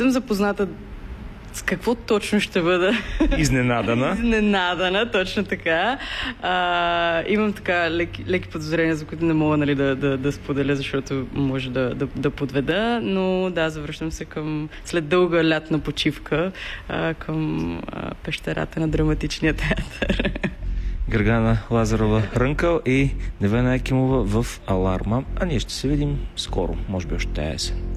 съм запозната с какво точно ще бъда. Изненадана. Изненадана, точно така. Имам така леки подозрения, за които не мога, нали, да споделя, защото може да подведа, но да, завръщам се след дълга лятна почивка към пещерата на драматичния театър. Гергана Лазарова-Рънкъл и Невена Екимова в Аларма. А ние ще се видим скоро, може би още тази есен.